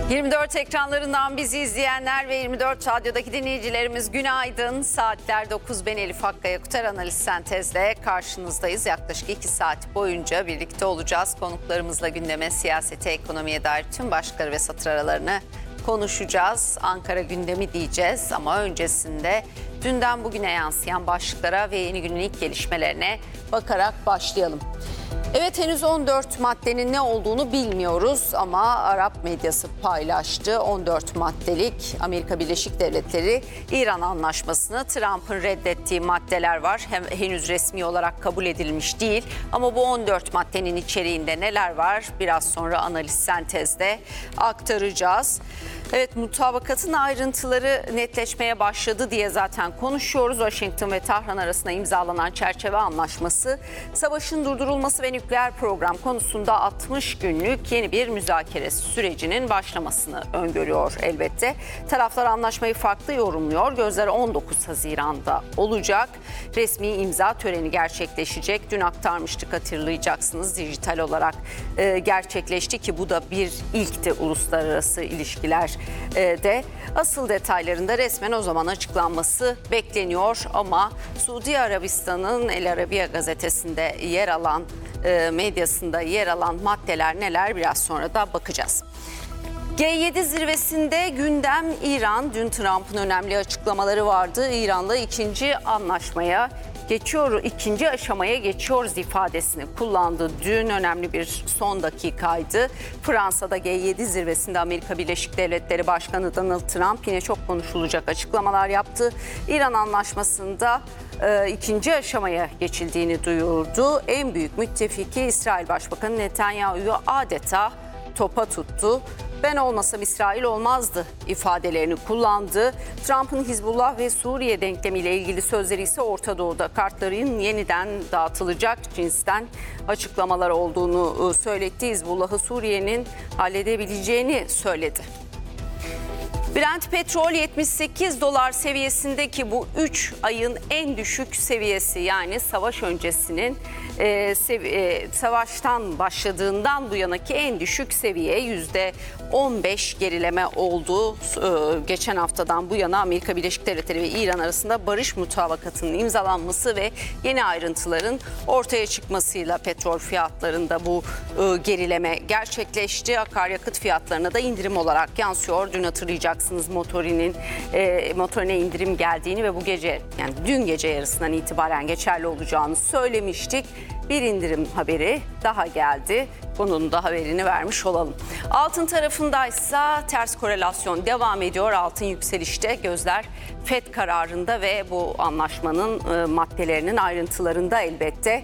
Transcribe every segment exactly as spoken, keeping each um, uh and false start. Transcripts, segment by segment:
yirmi dört ekranlarından bizi izleyenler ve yirmi dört Radyo'daki dinleyicilerimiz günaydın. Saatler dokuz, ben Elif Hakkı Yakutar Analiz Sentez'le karşınızdayız. Yaklaşık iki saat boyunca birlikte olacağız. Konuklarımızla gündeme, siyasete, ekonomiye dair tüm başlıkları ve satır aralarını konuşacağız. Ankara gündemi diyeceğiz ama öncesinde dünden bugüne yansıyan başlıklara ve yeni günün ilk gelişmelerine bakarak başlayalım. Evet, henüz on dört maddenin ne olduğunu bilmiyoruz ama Arap medyası paylaştı. on dört maddelik Amerika Birleşik Devletleri İran anlaşmasını, Trump'ın reddettiği maddeler var. Hem henüz resmi olarak kabul edilmiş değil ama bu on dört maddenin içeriğinde neler var biraz sonra analiz sentezde aktaracağız. Evet, mutabakatın ayrıntıları netleşmeye başladı diye zaten konuşuyoruz. Washington ve Tahran arasında imzalanan çerçeve anlaşması, savaşın durdurulması ve nükleer program konusunda altmış günlük yeni bir müzakere sürecinin başlamasını öngörüyor elbette. Taraflar anlaşmayı farklı yorumluyor. Gözler on dokuz Haziran'da olacak. Resmi imza töreni gerçekleşecek. Dün aktarmıştık, hatırlayacaksınız. Dijital olarak e, gerçekleşti ki bu da bir ilkti uluslararası ilişkiler e, de. Asıl detaylarında resmen o zaman açıklanması bekleniyor ama Suudi Arabistan'ın El Arabiya gazetesinde yer alan e, medyasında yer alan maddeler neler biraz sonra da bakacağız. G yedi zirvesinde gündem İran. Dün Trump'ın önemli açıklamaları vardı. İran'la ikinci anlaşmaya geçiyor, ikinci aşamaya geçiyoruz ifadesini kullandı. Dün önemli bir son dakikaydı. Fransa'da G yedi zirvesinde Amerika Birleşik Devletleri Başkanı Donald Trump yine çok konuşulacak açıklamalar yaptı. İran anlaşmasında e, ikinci aşamaya geçildiğini duyurdu. En büyük müttefiki İsrail Başbakanı Netanyahu'yu adeta topa tuttu. Ben olmasam İsrail olmazdı ifadelerini kullandı. Trump'ın Hizbullah ve Suriye denklemiyle ilgili sözleri ise Orta Doğu'da kartların yeniden dağıtılacak cinsten açıklamalar olduğunu söyletti. Hizbullah'ı Suriye'nin halledebileceğini söyledi. Brent petrol yetmiş sekiz dolar seviyesindeki bu üç ayın en düşük seviyesi, yani savaş öncesinin e, sevi- e, savaştan başladığından bu yanaki en düşük seviye, yüzde on beş gerileme oldu. E, geçen haftadan bu yana Amerika Birleşik Devletleri ve İran arasında barış mutabakatının imzalanması ve yeni ayrıntıların ortaya çıkmasıyla petrol fiyatlarında bu e, gerileme gerçekleşti. Akaryakıt fiyatlarına da indirim olarak yansıyor. Dün hatırlayacaksınız motorinin e, motorine indirim geldiğini ve bu gece, yani dün gece yarısından itibaren geçerli olacağını söylemiştik. Bir indirim haberi daha geldi. Bunun da haberini vermiş olalım. Altın tarafındaysa ters korelasyon devam ediyor. Altın yükselişte, gözler F E D kararında ve bu anlaşmanın e, maddelerinin ayrıntılarında elbette.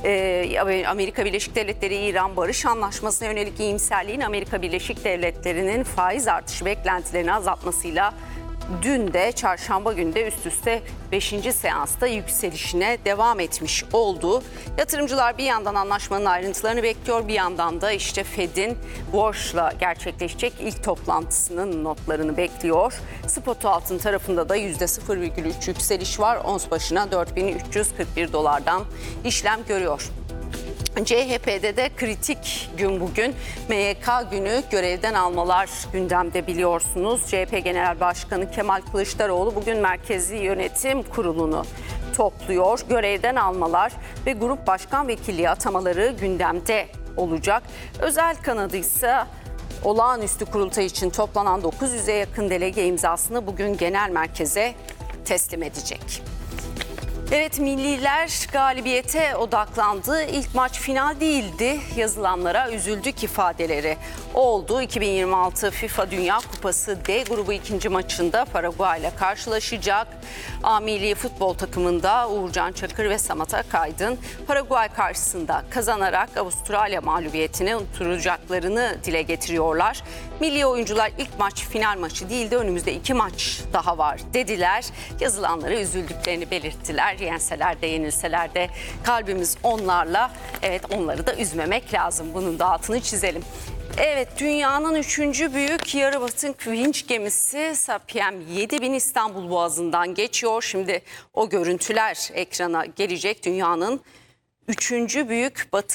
E, Amerika Birleşik Devletleri İran barış anlaşmasına yönelik iyimserliğin Amerika Birleşik Devletleri'nin faiz artışı beklentilerini azaltmasıyla dün de çarşamba günü de üst üste beşinci seansta yükselişine devam etmiş oldu. Yatırımcılar bir yandan anlaşmanın ayrıntılarını bekliyor, bir yandan da işte F E D'in borçla gerçekleşecek ilk toplantısının notlarını bekliyor. Spot altın tarafında da yüzde sıfır virgül üç yükseliş var. Ons başına dört bin üç yüz kırk bir dolardan işlem görüyor. C H P'de de kritik gün bugün. M Y K günü, görevden almalar gündemde biliyorsunuz. C H P Genel Başkanı Kemal Kılıçdaroğlu bugün Merkezi Yönetim Kurulu'nu topluyor. Görevden almalar ve grup başkan vekilliği atamaları gündemde olacak. Özel kanadı ise olağanüstü kurultay için toplanan dokuz yüze yakın delege imzasını bugün genel merkeze teslim edecek. Evet, milliler galibiyete odaklandı. İlk maç final değildi. Yazılanlara üzüldük ifadeleri oldu. iki bin yirmi altı FIFA Dünya Kupası D grubu ikinci maçında Paraguay ile karşılaşacak. A milli futbol takımında Uğurcan Çakır ve Samet Akaydın Paraguay karşısında kazanarak Avustralya mağlubiyetini unutturacaklarını dile getiriyorlar. Milli oyuncular ilk maç final maçı değildi, önümüzde iki maç daha var dediler. Yazılanlara üzüldüklerini belirttiler. Yenseler de yenilseler de kalbimiz onlarla. Evet, onları da üzmemek lazım. Bunun da altını çizelim. Evet, dünyanın üçüncü büyük yarı batık vinç gemisi Sapiem yedi bin İstanbul Boğazı'ndan geçiyor. Şimdi o görüntüler ekrana gelecek. Dünyanın üçüncü büyük batık